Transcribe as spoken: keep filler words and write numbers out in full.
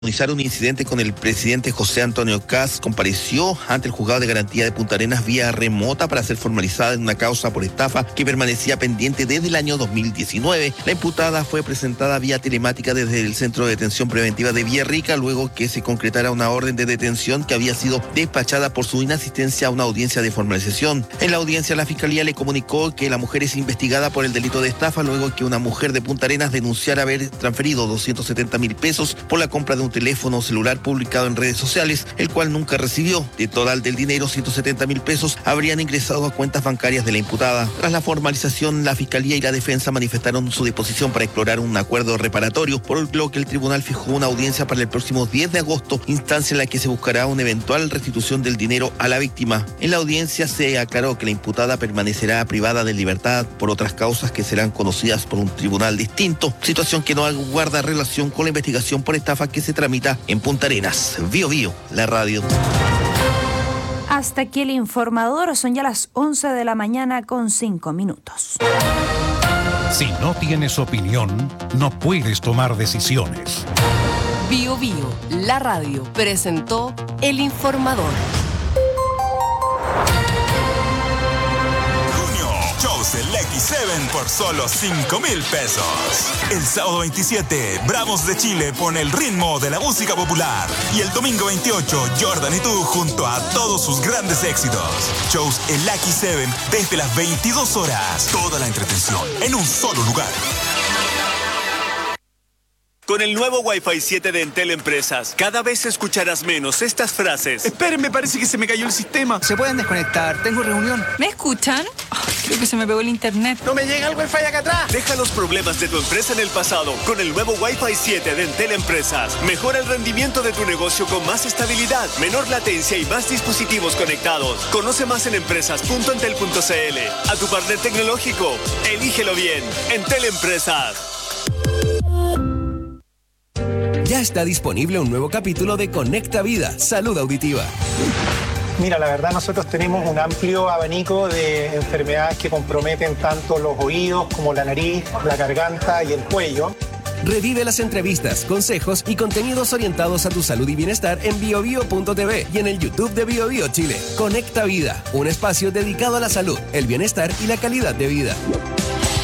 Un incidente con el presidente José Antonio Kast compareció ante el juzgado de garantía de Punta Arenas vía remota para ser formalizada en una causa por estafa que permanecía pendiente desde el año dos mil diecinueve. La imputada fue presentada vía telemática desde el Centro de Detención Preventiva de Villarrica luego que se concretara una orden de detención que había sido despachada por su inasistencia a una audiencia de formalización. En la audiencia la Fiscalía le comunicó que la mujer es investigada por el delito de estafa luego que una mujer de Punta Arenas denunciara haber transferido doscientos setenta mil pesos por la compra de un teléfono celular publicado en redes sociales, el cual nunca recibió. De total del dinero, ciento setenta mil pesos habrían ingresado a cuentas bancarias de la imputada. Tras la formalización, la Fiscalía y la Defensa manifestaron su disposición para explorar un acuerdo reparatorio, por lo que el tribunal fijó una audiencia para el próximo diez de agosto, instancia en la que se buscará una eventual restitución del dinero a la víctima. En la audiencia se aclaró que la imputada permanecerá privada de libertad por otras causas que serán conocidas por un tribunal distinto, situación que no guarda relación con la investigación por estafa que se tramita en Punta Arenas. Bío Bío, la radio. Hasta aquí el informador, son ya las once de la mañana con cinco minutos. Si no tienes opinión, no puedes tomar decisiones. Bío Bío, la radio, presentó el informador. Shows del equis siete por solo cinco mil pesos. El sábado veintisiete, Bravos de Chile pone el ritmo de la música popular. Y el domingo veintiocho, Jordan y tú junto a todos sus grandes éxitos. Shows el equis siete desde las veintidós horas. Toda la entretención en un solo lugar. Con el nuevo Wi-Fi siete de Entel Empresas, cada vez escucharás menos estas frases. Esperen, me parece que se me cayó el sistema. ¿Se pueden desconectar? Tengo reunión. ¿Me escuchan? Oh, creo que se me pegó el internet. ¡No me llega el Wi-Fi acá atrás! Deja los problemas de tu empresa en el pasado con el nuevo Wi-Fi siete de Entel Empresas. Mejora el rendimiento de tu negocio con más estabilidad, menor latencia y más dispositivos conectados. Conoce más en empresas punto entel punto c l. A tu partner tecnológico, elígelo bien. Entel Empresas. Ya está disponible un nuevo capítulo de Conecta Vida, Salud Auditiva. Mira, la verdad nosotros tenemos un amplio abanico de enfermedades que comprometen tanto los oídos como la nariz, la garganta y el cuello. Revive las entrevistas, consejos y contenidos orientados a tu salud y bienestar en bio bio punto t v y en el YouTube de Bio Bio Chile. Conecta Vida, un espacio dedicado a la salud, el bienestar y la calidad de vida.